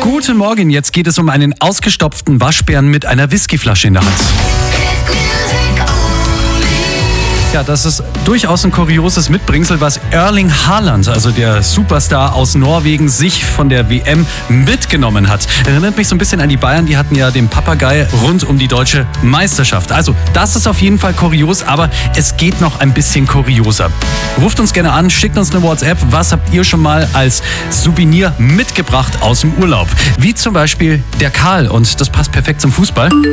Guten Morgen, jetzt geht es um einen ausgestopften Waschbären mit einer Whiskyflasche in der Hand. Ja, das ist durchaus ein kurioses Mitbringsel, was Erling Haaland, also der Superstar aus Norwegen, sich von der WM mitgenommen hat. Erinnert mich so ein bisschen an die Bayern, die hatten ja den Papagei rund um die deutsche Meisterschaft. Also, das ist auf jeden Fall kurios, aber es geht noch ein bisschen kurioser. Ruft uns gerne an, schickt uns eine WhatsApp. Was habt ihr schon mal als Souvenir mitgebracht aus dem Urlaub? Wie zum Beispiel der Karl, und das passt perfekt zum Fußball.